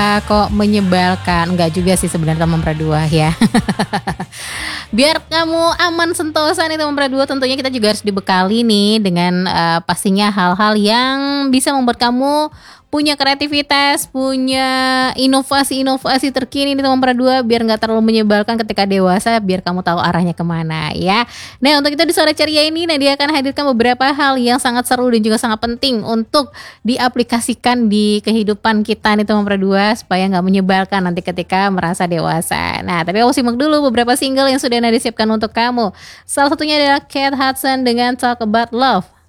kok menyebalkan. Enggak juga sih sebenarnya teman berdua ya. Biar kamu aman sentosa nih teman berdua, tentunya kita juga harus dibekali nih dengan pastinya hal-hal yang bisa membuat kamu punya kreativitas, punya inovasi-inovasi terkini nih teman berdua, biar nggak terlalu menyebalkan ketika dewasa, biar kamu tahu arahnya kemana ya. Nah, untuk itu di sore ceria ini Nadia akan hadirkan beberapa hal yang sangat seru dan juga sangat penting untuk diaplikasikan di kehidupan kita nih teman berdua, supaya nggak menyebalkan nanti ketika merasa dewasa. Nah, tapi aku simak dulu beberapa single yang sudah Nadia siapkan untuk kamu. Salah satunya adalah Kate Hudson dengan Talk About Love.